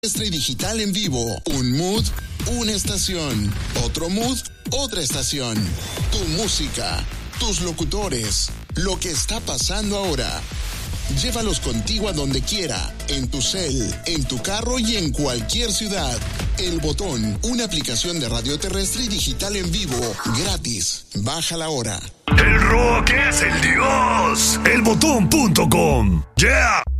Terrestre y digital en vivo. Un mood, una estación. Otro mood, otra estación. Tu música, tus locutores, lo que está pasando ahora. Llévalos contigo a donde quiera, en tu cel, en tu carro y en cualquier ciudad. El Botón, una aplicación de radio terrestre y digital en vivo, gratis. Bájala ahora. El rock es el dios. Elbotón.com. Yeah.